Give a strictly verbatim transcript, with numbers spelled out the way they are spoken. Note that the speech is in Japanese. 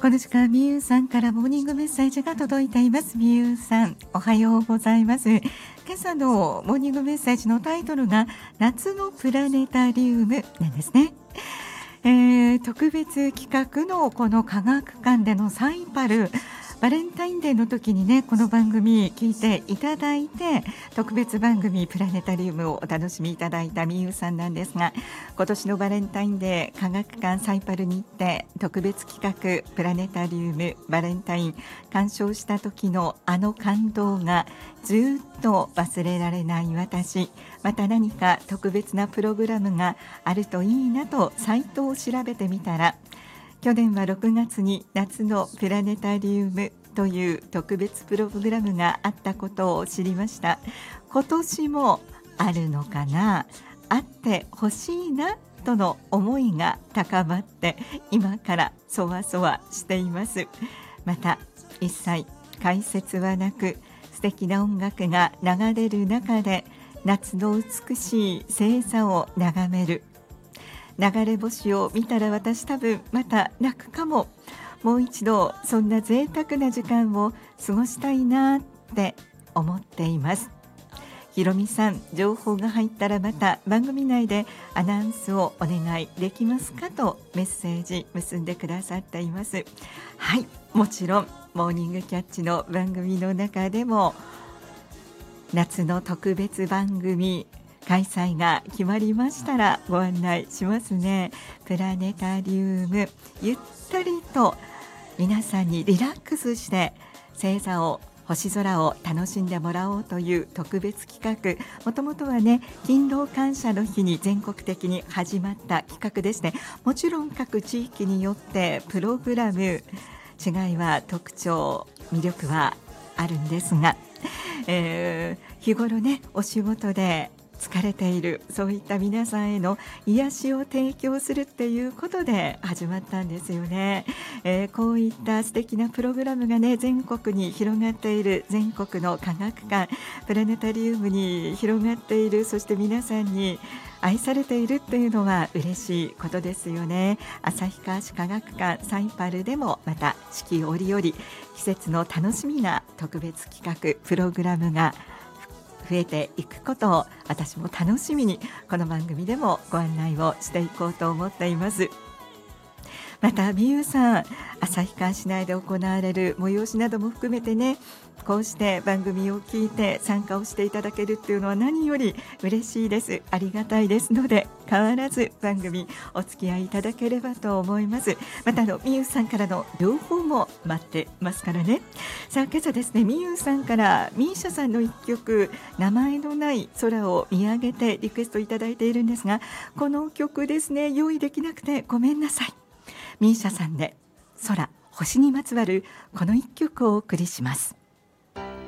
この時間、みゆさんからモーニングメッセージが届いています。みゆさん、おはようございます。今朝のモーニングメッセージのタイトルが夏のプラネタリウムなんですね。えー、特別企画のこの科学館でのサイパル、バレンタインデーの時にね、この番組聞いていただいて、特別番組プラネタリウムをお楽しみいただいたみゆさんなんですが、今年のバレンタインデー科学館サイパルに行って特別企画プラネタリウムバレンタイン鑑賞した時のあの感動がずっと忘れられない私。また何か特別なプログラムがあるといいなとサイトを調べてみたら、去年はろくがつに夏のプラネタリウムという特別プログラムがあったことを知りました。今年もあるのかな、あってほしいなとの思いが高まって、今からそわそわしています。また一切解説はなく、素敵な音楽が流れる中で夏の美しい星座を眺める。流れ星を見たら私多分また泣くかも。もう一度そんな贅沢な時間を過ごしたいなって思っています。ひろみさん、情報が入ったらまた番組内でアナウンスをお願いできますかとメッセージ結んでくださっています。はい、もちろんモーニングキャッチの番組の中でも夏の特別番組開催が決まりましたらご案内しますね。プラネタリウム、ゆったりと皆さんにリラックスして星座を星空を楽しんでもらおうという特別企画。もともとはね、勤労感謝の日に全国的に始まった企画でして、もちろん各地域によってプログラム違いは特徴魅力はあるんですが、えー、日頃ねお仕事で疲れている、そういった皆さんへの癒しを提供するっていうことで始まったんですよね。えー、こういった素敵なプログラムがね全国に広がっている、全国の科学館プラネタリウムに広がっている、そして皆さんに愛されているっていうのは嬉しいことですよね。旭川市科学館サイパルでもまた四季折々季節の楽しみな特別企画プログラムが増えていくことを私も楽しみにこの番組でもご案内をしていこうと思っています。またみゆさん、旭川市内で行われる催しなども含めてね、こうして番組を聞いて参加をしていただけるっていうのは何より嬉しいです。ありがたいですので、変わらず番組お付き合いいただければと思います。またあのみゆさんからの両方も待ってますからね。さあ今朝ですね、みゆさんからミーシャさんの一曲、名前のない空を見上げてリクエストいただいているんですが、この曲ですね、用意できなくてごめんなさい。ミーシャさんで空、星にまつわるこの一曲をお送りします。